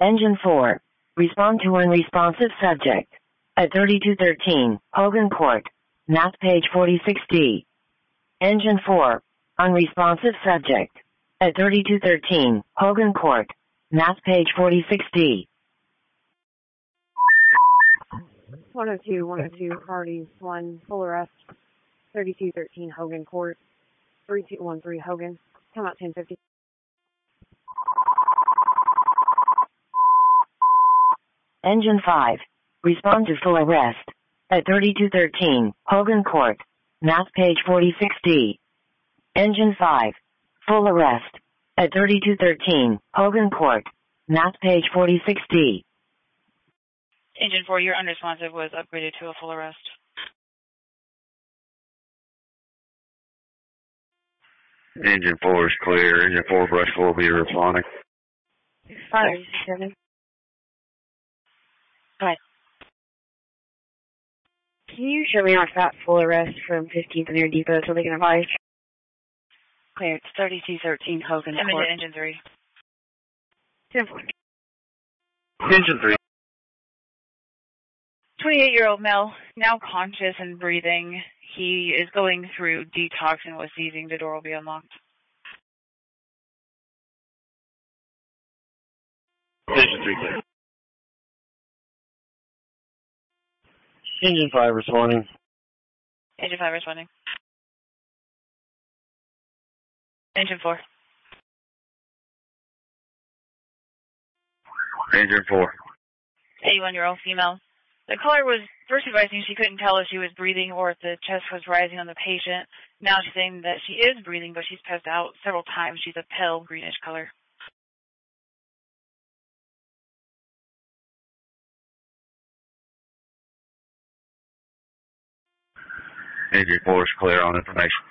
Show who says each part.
Speaker 1: Engine 4. Respond to unresponsive subject. At 3213, Hogan Court. Math page 46D. Engine 4. Unresponsive subject. At 3213, Hogan Court. Math page 46D.
Speaker 2: 102, parties 1, full arrest, 3213 Hogan Court, 3213 Hogan, come out 1050.
Speaker 1: Engine 5. Respond to full arrest. At 3213, Hogan Court. Math page 46D. Engine 5. Full arrest. At 3213, Hogan Court. Math page 46D.
Speaker 3: Engine 4, your unresponsive was upgraded to a full arrest.
Speaker 4: Engine 4 is clear. Engine 4 brush will be responding.
Speaker 2: 567.
Speaker 3: Hi.
Speaker 2: Can you show me off that full arrest from 15th near Depot so they can advise?
Speaker 3: Clear, it's 3213 Hogan Court. Engine 3.
Speaker 2: 10-4.
Speaker 4: Engine 3.
Speaker 3: 28-year-old male, now conscious and breathing. He is going through detox and was seizing. The door will be unlocked.
Speaker 4: Engine 3 clear.
Speaker 5: Engine 5 responding.
Speaker 3: Engine 5 responding. Engine 4.
Speaker 4: Engine 4.
Speaker 3: 81-year-old female. The caller was first advising she couldn't tell if she was breathing or if the chest was rising on the patient. Now she's saying that she is breathing, but she's passed out several times. She's a pale greenish color.
Speaker 4: Engine 4 is clear on information.